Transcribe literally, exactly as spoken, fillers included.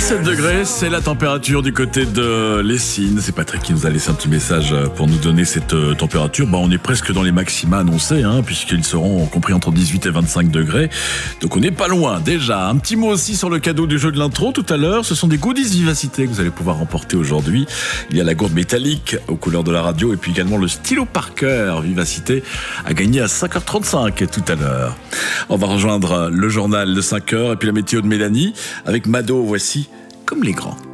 dix-sept degrés, c'est la température du côté de Lessines. C'est Patrick qui nous a laissé un petit message pour nous donner cette température. Bah, on est presque dans les maxima annoncés, hein, puisqu'ils seront compris entre dix-huit et vingt-cinq degrés. Donc on n'est pas loin déjà. Un petit mot aussi sur le cadeau du jeu de l'intro tout à l'heure. Ce sont des goodies Vivacité que vous allez pouvoir remporter aujourd'hui. Il y a la gourde métallique aux couleurs de la radio et puis également le stylo Parker Vivacité à gagner à cinq heures trente-cinq tout à l'heure. On va rejoindre le journal de cinq heures et puis la météo de Mélanie avec Mado. Voici Comme les grands.